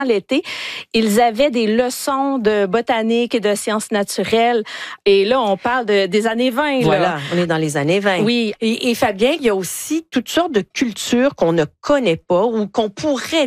l'été, ils avaient des leçons de botanique et de sciences naturelles. Et là, on parle des années 20. Voilà, là. on est dans les années 20. Oui. Et Fabien, il y a aussi toutes sortes de cultures qu'on ne connaît pas ou qu'on pourrait